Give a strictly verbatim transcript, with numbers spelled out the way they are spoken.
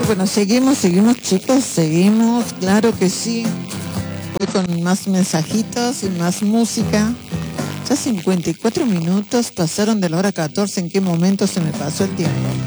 Bueno, seguimos, seguimos chicos, seguimos, claro que sí. Voy con más mensajitos y más música. Ya cincuenta y cuatro minutos pasaron de la hora catorce. ¿En qué momento se me pasó el tiempo?